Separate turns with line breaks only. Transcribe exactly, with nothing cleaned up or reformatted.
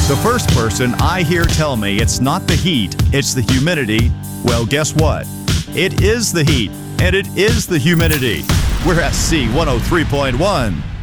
The first person I hear tell me it's not the heat, it's the humidity, well, guess what? It is the heat, and it is the humidity. We're S C one oh three point one.